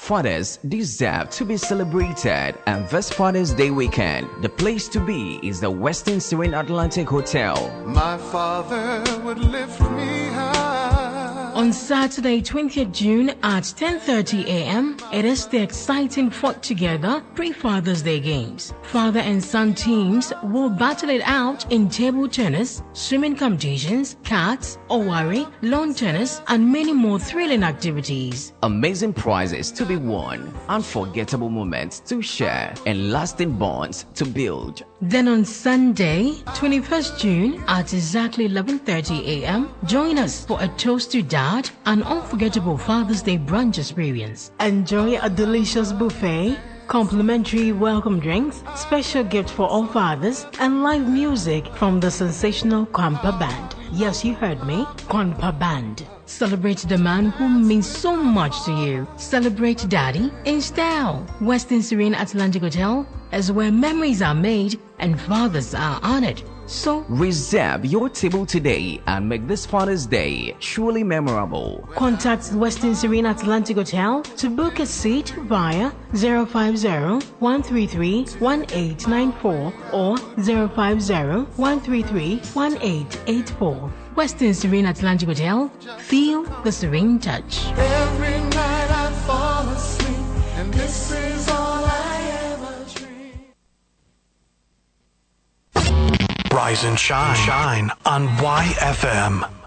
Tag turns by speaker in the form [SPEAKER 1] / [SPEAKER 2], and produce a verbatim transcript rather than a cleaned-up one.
[SPEAKER 1] fathers deserve to be celebrated, and this Father's Day weekend, the place to be is the Westin Serene Atlantic Hotel.
[SPEAKER 2] My father would lift me high.
[SPEAKER 3] On Saturday, twentieth June at ten thirty a m, it is the exciting Fought Together pre-Father's Day Games. Father and son teams will battle it out in table tennis, swimming competitions, cards, owari, lawn tennis, and many more thrilling activities.
[SPEAKER 1] Amazing prizes to be won, unforgettable moments to share, and lasting bonds to build.
[SPEAKER 3] Then on Sunday, twenty-first June at exactly eleven thirty a m, join us for a toast to Dad, an unforgettable Father's Day brunch experience. Enjoy a delicious buffet, complimentary welcome drinks, special gift for all fathers, and live music from the sensational Kwampa Band. Yes, you heard me, Kwampa Band. Celebrate the man who means so much to you. Celebrate Daddy in style. Westin Serene Atlantic Hotel is where memories are made and fathers are honored. So
[SPEAKER 1] reserve your table today and make this Father's Day truly memorable.
[SPEAKER 3] Contact Westin Serene Atlantic Hotel to book a seat via zero five zero, one three three, one eight nine four or zero five zero, one three three, one eight eight four. Westin Serene Atlantic Hotel. Feel the serene touch.
[SPEAKER 2] Every night I fall asleep, and this is all I ever dream.
[SPEAKER 4] Rise and shine, shine on Y F M.